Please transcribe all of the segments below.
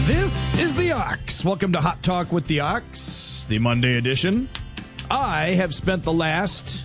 This is the Ox. Welcome to Hot Talk with the Ox, the Monday edition. I have spent the last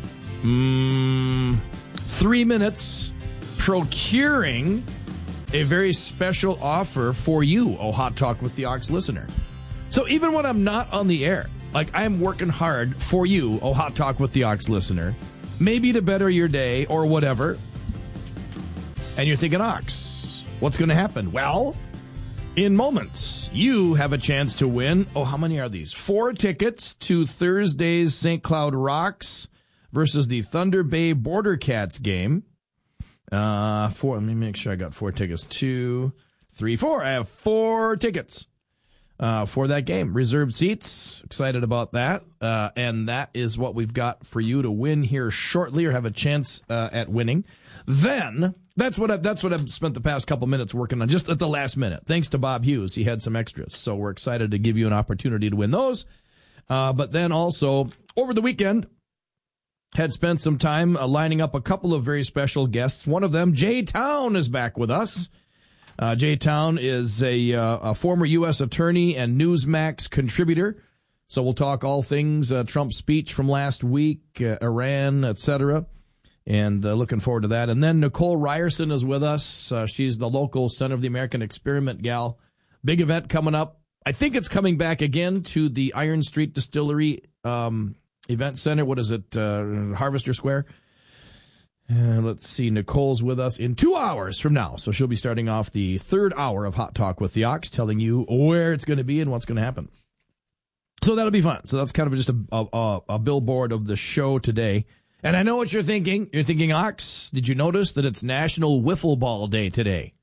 3 minutes procuring a very special offer for you, oh Hot Talk with the Ox listener. So even when I'm not on the air, like I'm working hard for you, oh Hot Talk with the Ox listener, maybe to better your day or whatever, and you're thinking, Ox, what's going to happen? Well, in moments, you have a chance to win. Oh, how many are these? 4 tickets to Thursday's St. Cloud Rocks versus the Thunder Bay Border Cats game. 4. Let me make sure I got 4 tickets. 2, 3, 4. I have 4 tickets for that game. Reserved seats. Excited about that. And that is what we've got for you to win here shortly, or have a chance at winning. Then that's what I've spent the past couple minutes working on, just at the last minute. Thanks to Bob Hughes, he had some extras, so we're excited to give you an opportunity to win those. But then also over the weekend, had spent some time lining up a couple of very special guests. One of them, Jay Town, is back with us. Jay Town is a former U.S. attorney and Newsmax contributor. So we'll talk all things Trump's speech from last week, Iran, etc., and looking forward to that. And then Nicole Ryerson is with us. She's the local Center of the American Experiment gal. Big event coming up. I think it's coming back again to the Iron Street Distillery Event Center. What is it? Harvester Square. Let's see. Nicole's with us in 2 hours from now. So she'll be starting off the 3rd hour of Hot Talk with the Ox, telling you where it's going to be and what's going to happen. So that'll be fun. So that's kind of just a billboard of the show today. And I know what you're thinking. You're thinking, Ox, did you notice that it's National Wiffle Ball Day today?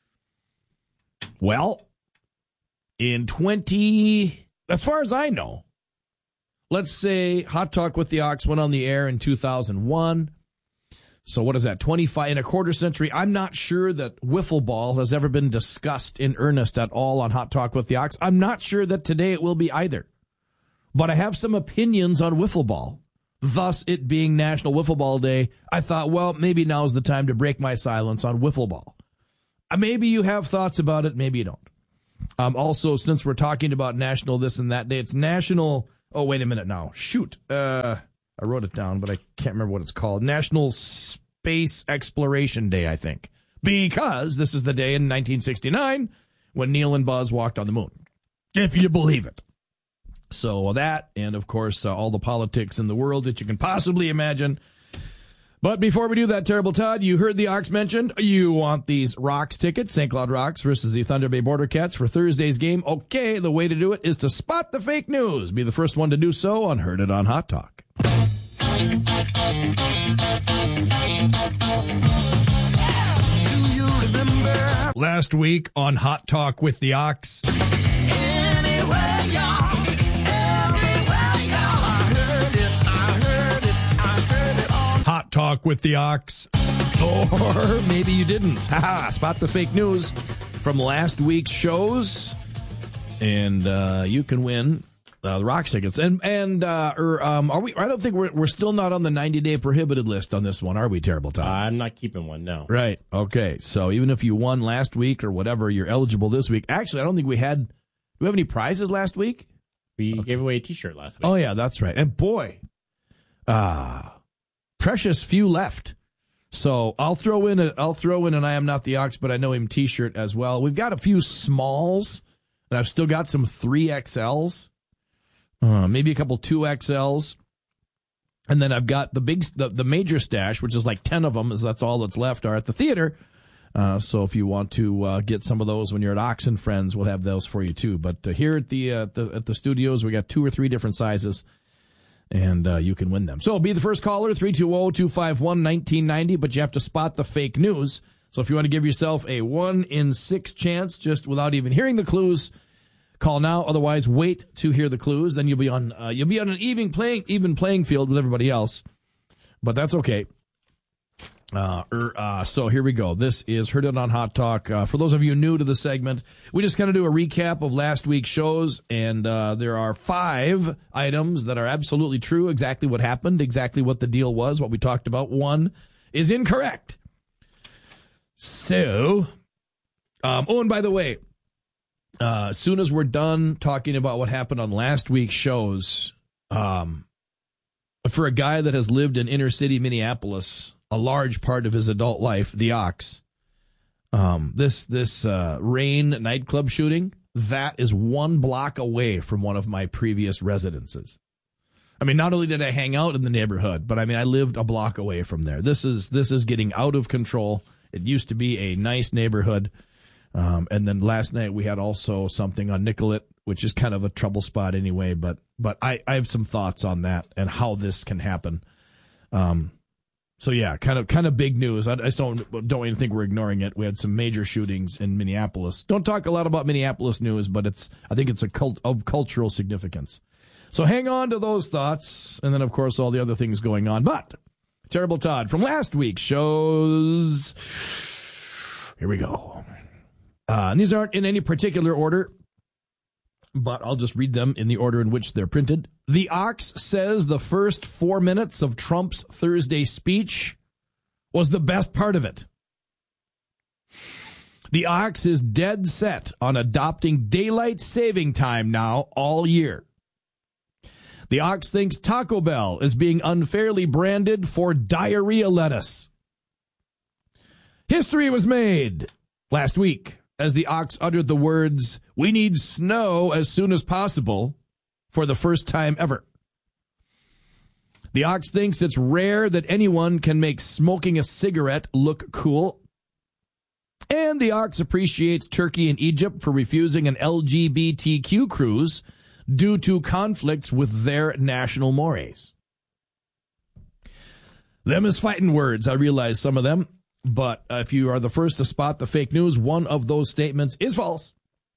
Well, as far as I know, let's say Hot Talk with the Ox went on the air in 2001. So what is that, 25 in a quarter century? I'm not sure that wiffle ball has ever been discussed in earnest at all on Hot Talk with the Ox. I'm not sure that today it will be either. But I have some opinions on wiffle ball. Thus, it being National Wiffle Ball Day, I thought, well, maybe now's the time to break my silence on wiffle ball. Maybe you have thoughts about it, maybe you don't. Also, since we're talking about National this and that day, it's National... Oh, wait a minute now. Shoot. I wrote it down, but I can't remember what it's called. National Space Exploration Day, I think. Because this is the day in 1969 when Neil and Buzz walked on the moon. If you believe it. So that, and of course, all the politics in the world that you can possibly imagine. But before we do that, Terrible Todd, you heard the Ox mentioned. You want these Rocks tickets, St. Cloud Rocks versus the Thunder Bay Border Cats for Thursday's game. Okay, the way to do it is to spot the fake news. Be the first one to do so on Heard It on Hot Talk. Do you remember last week on Hot Talk with the Ox? Hot Talk with the Ox. Or maybe you didn't. Spot the fake news from last week's shows. And you can win the Rocks tickets. Are we? I don't think we're still not on the 90-day prohibited list on this one, are we, Terrible Tom? I'm not keeping one, no. Right. Okay. So even if you won last week or whatever, you're eligible this week. Actually, I don't think we had... Do we have any prizes last week? We gave away a T-shirt last week. Oh, yeah, that's right. And boy... precious few left. So I'll throw in an I Am Not the Ox, but I know him T-shirt as well. We've got a few smalls, and I've still got some 3XLs, maybe a couple 2XLs, and then I've got the major stash, which is like 10 of them, as that's all that's left, are at the theater. So if you want to get some of those when you're at Ox and Friends, we'll have those for you too. But here at the studios, we got 2 or 3 different sizes. And you can win them. So be the first caller, 320-251-1990, but you have to spot the fake news. So if you want to give yourself a 1 in 6 chance, just without even hearing the clues, call now. Otherwise, wait to hear the clues. Then you'll be on an even playing field with everybody else. But that's okay. So here we go. This is Heard It on Hot Talk. For those of you new to the segment, we just kind of do a recap of last week's shows, and there are 5 items that are absolutely true, exactly what happened, exactly what the deal was, what we talked about. 1 is incorrect. So, and by the way, as soon as we're done talking about what happened on last week's shows, for a guy that has lived in inner city Minneapolis a large part of his adult life, the Ox, this Rain nightclub shooting, that is 1 block away from one of my previous residences. I mean, not only did I hang out in the neighborhood, but I mean, I lived a block away from there. This is getting out of control. It used to be a nice neighborhood. And then last night we had also something on Nicollet, which is kind of a trouble spot anyway. But I have some thoughts on that and how this can happen. So yeah, kind of big news. I just don't even think we're ignoring it. We had some major shootings in Minneapolis. Don't talk a lot about Minneapolis news, but I think it's of cultural significance. So hang on to those thoughts, and then of course all the other things going on. But Terrible Todd from last week's shows. Here we go. And these aren't in any particular order, but I'll just read them in the order in which they're printed. The Ox says the first 4 minutes of Trump's Thursday speech was the best part of it. The Ox is dead set on adopting daylight saving time now all year. The Ox thinks Taco Bell is being unfairly branded for diarrhea lettuce. History was made last week as the Ox uttered the words, "We need snow as soon as possible," for the first time ever. The Ox thinks it's rare that anyone can make smoking a cigarette look cool. And the Ox appreciates Turkey and Egypt for refusing an LGBTQ cruise due to conflicts with their national mores. Them is fighting words. I realize some of them. But if you are the first to spot the fake news, one of those statements is false.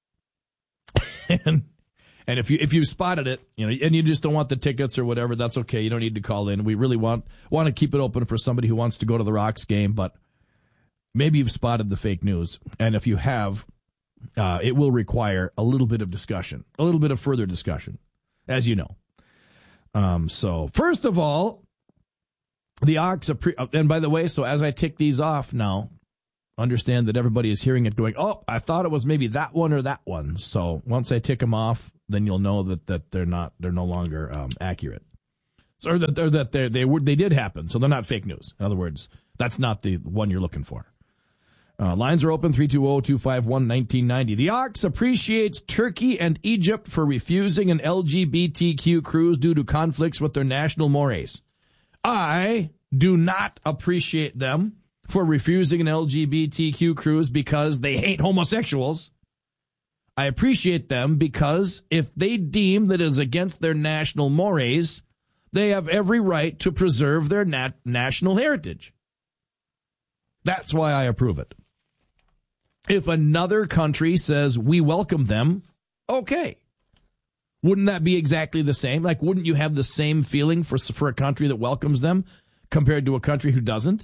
and if you spotted it, and you just don't want the tickets or whatever, that's okay. You don't need to call in. We really want to keep it open for somebody who wants to go to the Rocks game, but maybe you've spotted the fake news. And if you have, it will require a little bit of discussion, a little bit of further discussion, as you know. So first of all, the Ox, and by the way, so as I tick these off now, understand that everybody is hearing it going, oh, I thought it was maybe that one or that one. So once I tick them off, then you'll know that they're no longer accurate. So, or that they did happen, so they're not fake news. In other words, that's not the one you're looking for. Lines are open, 320-251-1990. The Ox appreciates Turkey and Egypt for refusing an LGBTQ cruise due to conflicts with their national mores. I do not appreciate them for refusing an LGBTQ cruise because they hate homosexuals. I appreciate them because if they deem that it is against their national mores, they have every right to preserve their national heritage. That's why I approve it. If another country says we welcome them, okay. Wouldn't that be exactly the same? Like, wouldn't you have the same feeling for a country that welcomes them compared to a country who doesn't?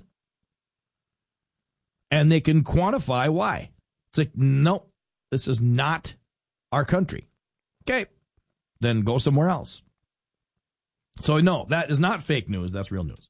And they can quantify why. It's like, no, this is not our country. Okay, then go somewhere else. So, no, that is not fake news. That's real news.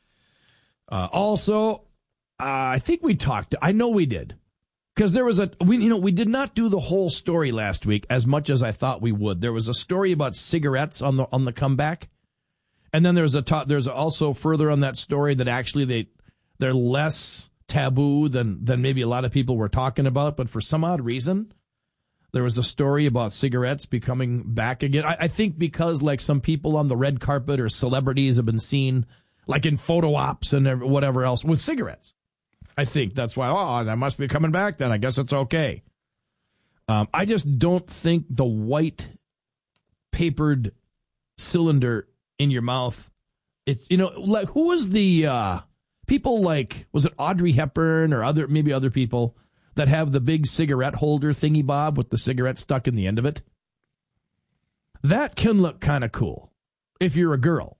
Also, I think we talked. I know we did. Because there was we did not do the whole story last week as much as I thought we would. There was a story about cigarettes on the comeback, and then there's also further on that story that actually they're less taboo than maybe a lot of people were talking about. But for some odd reason, there was a story about cigarettes becoming back again. I think because like some people on the red carpet or celebrities have been seen like in photo ops and whatever else with cigarettes. I think that's why, that must be coming back then. I guess it's okay. I just don't think the white papered cylinder in your mouth, it's, like, who was the people like, was it Audrey Hepburn or maybe other people that have the big cigarette holder thingy bob with the cigarette stuck in the end of it? That can look kind of cool if you're a girl.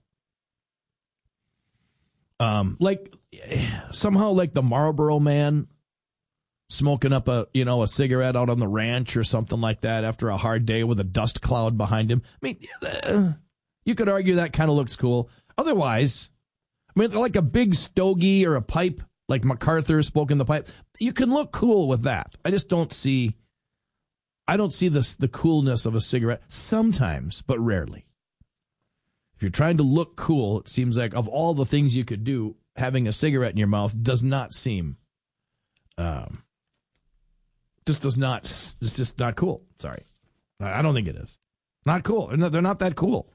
Like somehow like the Marlboro Man smoking up a cigarette out on the ranch or something like that after a hard day with a dust cloud behind him. I mean, you could argue that kind of looks cool. Otherwise, I mean, like a big stogie or a pipe, like MacArthur smoking the pipe, you can look cool with that. I just don't see I don't see the coolness of a cigarette sometimes, but rarely. If you're trying to look cool, it seems like of all the things you could do, having a cigarette in your mouth does not seem, it's just not cool. Sorry. I don't think it is. Not cool. They're not that cool.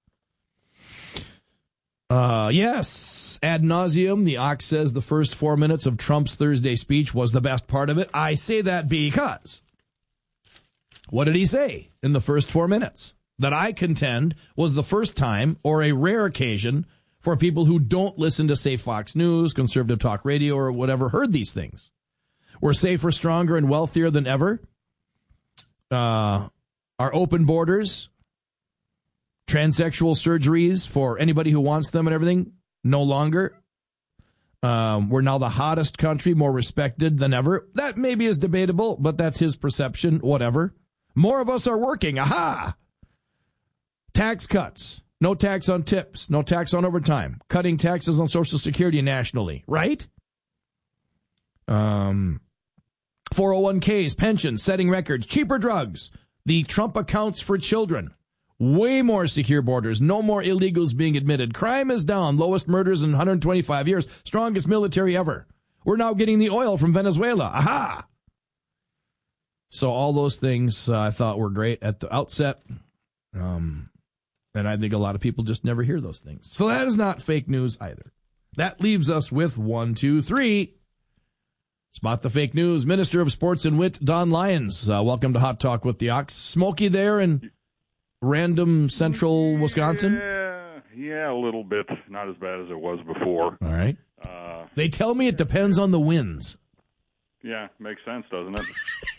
Yes, ad nauseum, the Ox says the first 4 minutes of Trump's Thursday speech was the best part of it. I say that because what did he say in the first 4 minutes? That I contend was the first time or a rare occasion for people who don't listen to, say, Fox News, conservative talk radio, or whatever, heard these things. We're safer, stronger, and wealthier than ever. Our open borders, transsexual surgeries for anybody who wants them and everything, no longer. We're now the hottest country, more respected than ever. That maybe is debatable, but that's his perception, whatever. More of us are working. Aha! Tax cuts. No tax on tips. No tax on overtime. Cutting taxes on Social Security nationally. Right? 401ks, pensions, setting records, cheaper drugs. The Trump accounts for children. Way more secure borders. No more illegals being admitted. Crime is down. Lowest murders in 125 years. Strongest military ever. We're now getting the oil from Venezuela. Aha! So all those things I thought were great at the outset. And I think a lot of people just never hear those things. So that is not fake news either. That leaves us with 1, 2, 3. Spot the fake news. Minister of Sports and Wit, Don Lyons. Welcome to Hot Talk with the Ox. Smoky there in random central Wisconsin? Yeah, a little bit. Not as bad as it was before. All right. They tell me it depends on the winds. Yeah, makes sense, doesn't it?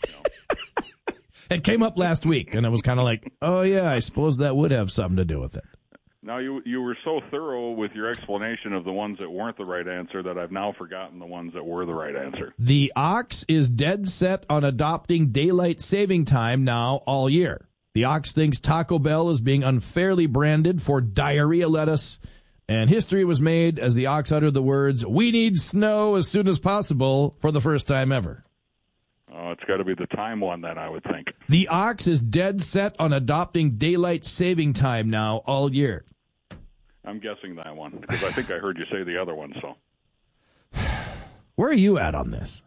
It came up last week, and I was kind of like, oh, yeah, I suppose that would have something to do with it. Now, you were so thorough with your explanation of the ones that weren't the right answer that I've now forgotten the ones that were the right answer. The Ox is dead set on adopting daylight saving time now all year. The Ox thinks Taco Bell is being unfairly branded for diarrhea lettuce, and history was made as the Ox uttered the words, "We need snow as soon as possible," for the first time ever. Oh, it's got to be the time one then, I would think. The Ox is dead set on adopting daylight saving time now all year. I'm guessing that one, because I think I heard you say the other one, so. Where are you at on this?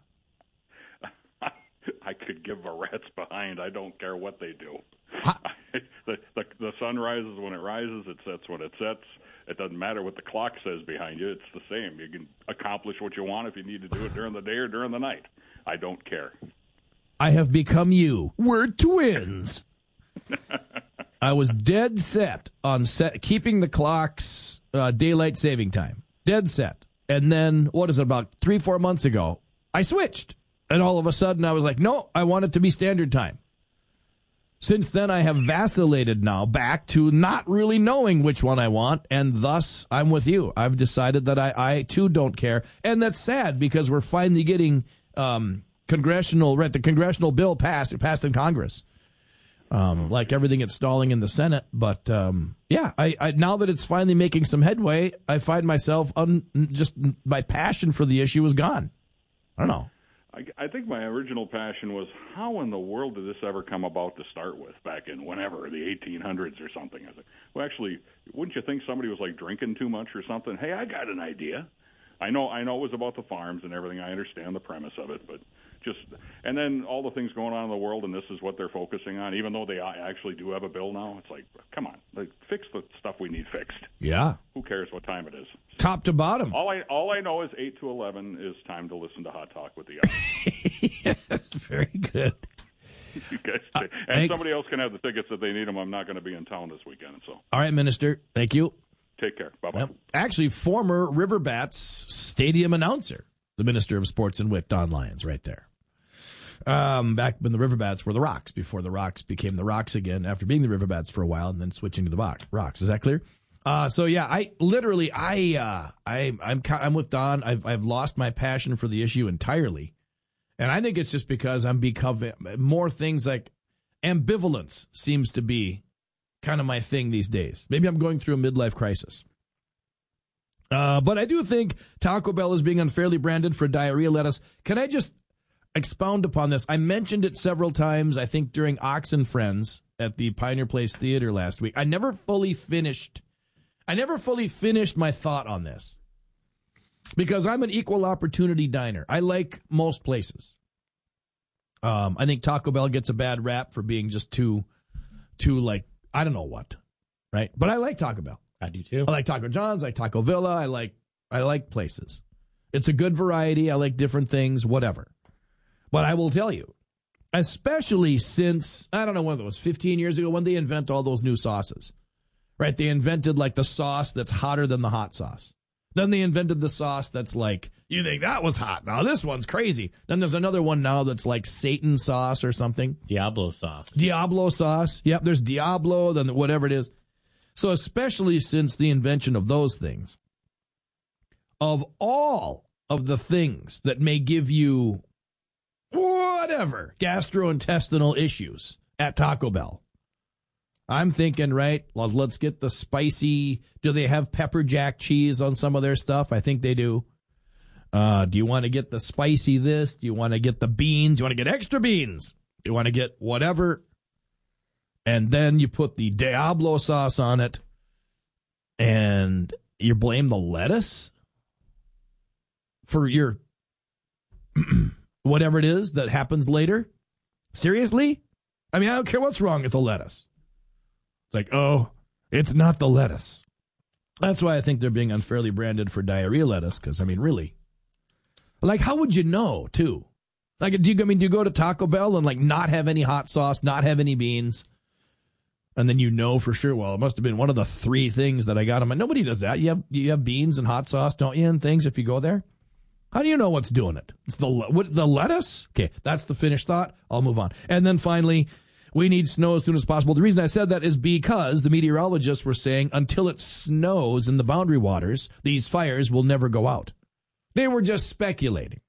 I could give a rat's behind. I don't care what they do. The sun rises when it rises. It sets when it sets. It doesn't matter what the clock says behind you. It's the same. You can accomplish what you want if you need to do it during the day or during the night. I don't care. I have become you. We're twins. I was dead set on keeping the clock's daylight saving time. Dead set. And then, what is it, about 3-4 months ago, I switched. And all of a sudden, I was like, no, I want it to be standard time. Since then, I have vacillated now back to not really knowing which one I want, and thus, I'm with you. I've decided that I too, don't care. And that's sad, because we're finally getting the congressional bill passed in Congress. Like everything, it's stalling in the Senate. But, yeah, I now that it's finally making some headway, I find myself, just my passion for the issue is gone. I don't know. I think my original passion was, how in the world did this ever come about to start with back in whenever, the 1800s or something? I was like, well, actually, wouldn't you think somebody was like drinking too much or something? Hey, I got an idea. I know it was about the farms and everything. I understand the premise of it, but and then all the things going on in the world, and this is what they're focusing on, even though they actually do have a bill now. It's like, come on, fix the stuff we need fixed. Yeah. Who cares what time it is? Top to bottom. All I know is 8 to 11 is time to listen to Hot Talk with the Ox. Yes, very good. You guys, and somebody else can have the tickets if they need them. I'm not going to be in town this weekend. So. All right, Minister. Thank you. Take care. Bye-bye. Yep. Actually, former River Bats stadium announcer, the Minister of Sports and Wit, Don Lyons, right there. Back when the River Bats were the Rocks, before the Rocks became the Rocks again, after being the River Bats for a while and then switching to the Rocks. Is that clear? So yeah, I'm with Don. I've lost my passion for the issue entirely, and I think it's just because I'm becoming more things like ambivalence seems to be kind of my thing these days. Maybe I'm going through a midlife crisis. But I do think Taco Bell is being unfairly branded for diarrhea lettuce. Can I just expound upon this. I mentioned it several times, I think, during Ox and Friends at the Pioneer Place Theater last week. I never fully finished my thought on this because I'm an equal opportunity diner. I like most places. I think Taco Bell gets a bad rap for being just too like, I don't know what, right? But I like Taco Bell. I do too. I like Taco John's, I like Taco Villa, I like places. It's a good variety. I like different things, whatever. But I will tell you, especially since, I don't know whether it was 15 years ago when they invent all those new sauces, right? They invented like the sauce that's hotter than the hot sauce. Then they invented the sauce that's like, you think that was hot. Now this one's crazy. Then there's another one now that's like Satan sauce or something. Diablo sauce. Diablo sauce. Yep, there's Diablo, then whatever it is. So especially since the invention of those things, of all of the things that may give you whatever gastrointestinal issues at Taco Bell, I'm thinking, right, well, let's get the spicy. Do they have pepper jack cheese on some of their stuff? I think they do. Do you want to get the spicy this? Do you want to get the beans? Do you want to get extra beans? Do you want to get whatever? And then you put the Diablo sauce on it, and you blame the lettuce for your whatever it is that happens later? Seriously? I mean, I don't care what's wrong with the lettuce. It's like, oh, it's not the lettuce. That's why I think they're being unfairly branded for diarrhea lettuce, because, I mean, really. Like, how would you know, too? Like, do you go to Taco Bell and, like, not have any hot sauce, not have any beans, and then you know for sure, well, it must have been one of the 3 things that I got them. And nobody does that. You have beans and hot sauce, don't you, and things if you go there? How do you know what's doing it? It's the lettuce? Okay, that's the finished thought. I'll move on. And then finally, we need snow as soon as possible. The reason I said that is because the meteorologists were saying until it snows in the boundary waters, these fires will never go out. They were just speculating.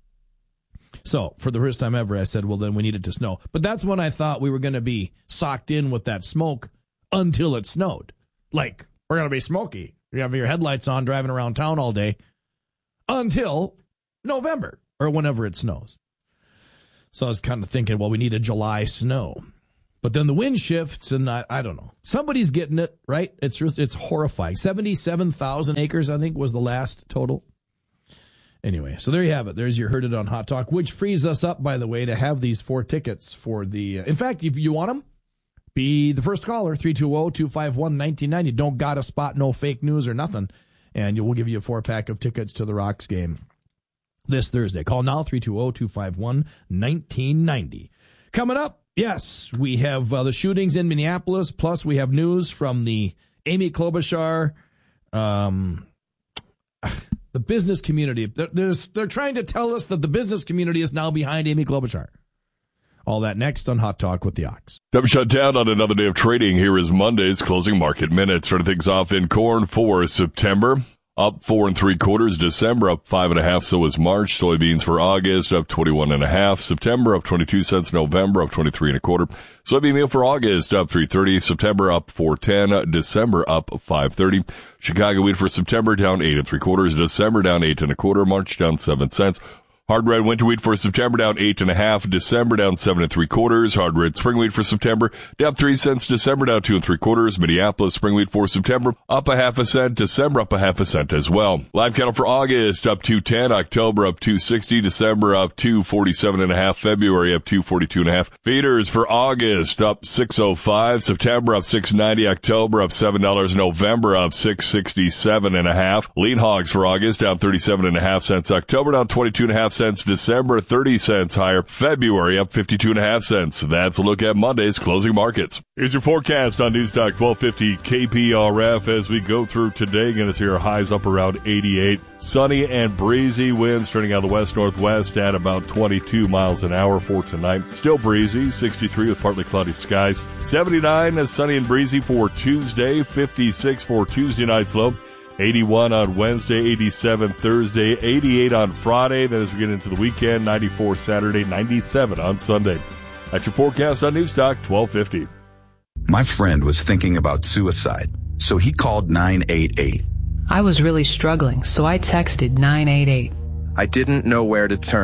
So, for the first time ever, I said, well, then we need it to snow. But that's when I thought we were going to be socked in with that smoke until it snowed. Like, we're going to be smoky. You have your headlights on driving around town all day until November or whenever it snows. So I was kind of thinking, well, we need a July snow. But then the wind shifts, and I don't know. Somebody's getting it, right? It's horrifying. 77,000 acres, I think, was the last total. Anyway, so there you have it. There's your Heard It on Hot Talk, which frees us up, by the way, to have these 4 tickets for the... in fact, if you want them, be the first caller, 320-251-1990. Don't got a spot, no fake news or nothing. And we'll give you a 4-pack of tickets to the Rocks game this Thursday. Call now, 320-251-1990. Coming up, yes, we have the shootings in Minneapolis, plus we have news from the Amy Klobuchar, the business community. They're trying to tell us that the business community is now behind Amy Klobuchar. All that next on Hot Talk with the Ox. Time shut down on another day of trading. Here is Monday's closing market minutes. Starting things off in corn for September. Up 4 3/4. December up 5 1/2. So is March. Soybeans for August up 21 1/2. September up 22 cents. November up 23 1/4. Soybean meal for August up 3.30. September up 4.10. December up 5.30. Chicago wheat for September down 8 3/4. December down 8 1/4. March down 7 cents. Hard red winter wheat for September down 8 1/2. December down 7 3/4. Hard red spring wheat for September down 3 cents. December down 2 3/4. Minneapolis spring wheat for September up 0.5 cent. December up 0.5 cent as well. Live cattle for August up 2.10. October up 2.60. December up 2.47 1/2. February up 2.42 1/2. Feeders for August up 6.05. September up 6.90. October up $7. November up 6.67 1/2. Lean hogs for August down 37 1/2 cents. October down 22 1/2 cents. December 30 cents higher. February up 52 1/2 cents. That's a look at Monday's closing markets. Here's your forecast on Newstalk 1250 KPRF as we go through today. Going to see our highs up around 88. Sunny and breezy winds turning out of the west-northwest at about 22 miles an hour for tonight. Still breezy, 63 with partly cloudy skies. 79 as sunny and breezy for Tuesday. 56 for Tuesday night's low. 81 on Wednesday, 87 Thursday, 88 on Friday. Then as we get into the weekend, 94 Saturday, 97 on Sunday. That's your forecast on Newstalk 1250. My friend was thinking about suicide, so he called 988. I was really struggling, so I texted 988. I didn't know where to turn,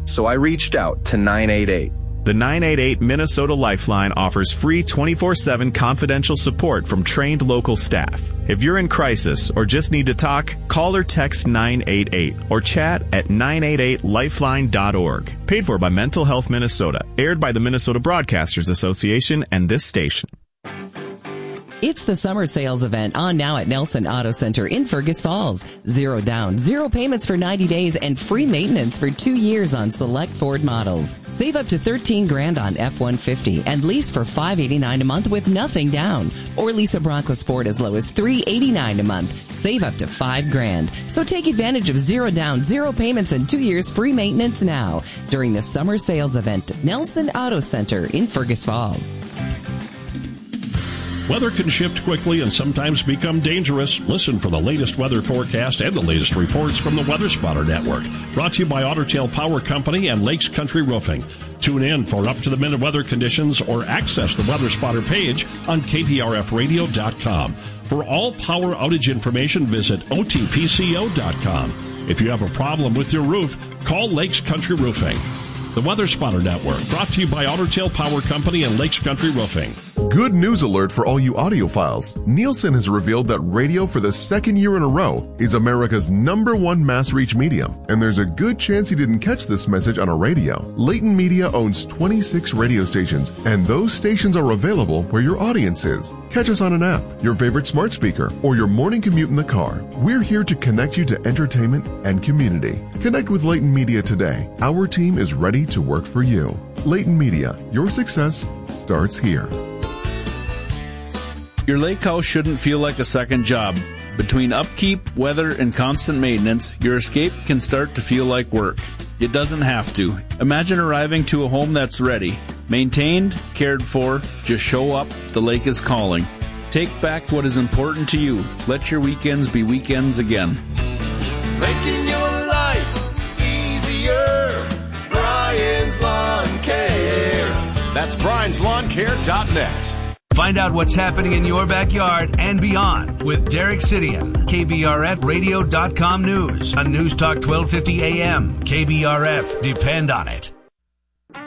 So I reached out to 988. The 988 Minnesota Lifeline offers free 24/7 confidential support from trained local staff. If you're in crisis or just need to talk, call or text 988 or chat at 988lifeline.org. Paid for by Mental Health Minnesota. Aired by the Minnesota Broadcasters Association and this station. It's the summer sales event on now at Nelson Auto Center in Fergus Falls. 0 down, 0 payments for 90 days, and free maintenance for 2 years on select Ford models. Save up to $13,000 on F-150 and lease for $589 a month with nothing down. Or lease a Bronco Sport as low as $389 a month. Save up to $5,000. So take advantage of 0 down, 0 payments, and 2 years free maintenance now during the summer sales event at Nelson Auto Center in Fergus Falls. Weather can shift quickly and sometimes become dangerous. Listen for the latest weather forecast and the latest reports from the Weather Spotter Network. Brought to you by Otter Tail Power Company and Lakes Country Roofing. Tune in for up-to-the-minute weather conditions or access the Weather Spotter page on kprfradio.com. For all power outage information, visit otpco.com. If you have a problem with your roof, call Lakes Country Roofing. The Weather Spotter Network, brought to you by Otter Tail Power Company and Lakes Country Roofing. Good news alert for all you audiophiles. Nielsen has revealed that radio for the second year in a row is America's #1 mass reach medium. And there's a good chance you didn't catch this message on a radio. Leighton Media owns 26 radio stations, and those stations are available where your audience is. Catch us on an app, your favorite smart speaker, or your morning commute in the car. We're here to connect you to entertainment and community. Connect with Leighton Media today. Our team is ready to work for you. Leighton Media, your success starts here. Your lake house shouldn't feel like a second job. Between upkeep, weather, and constant maintenance, your escape can start to feel like work. It doesn't have to. Imagine arriving to a home that's ready. Maintained, cared for, just show up, the lake is calling. Take back what is important to you. Let your weekends be weekends again. Making your life easier. Brian's Lawn Care. That's Brian'sLawnCare.net. Find out what's happening in your backyard and beyond with Derek Sidian, KBRFradio.com News on News Talk 1250 AM. KBRF, depend on it.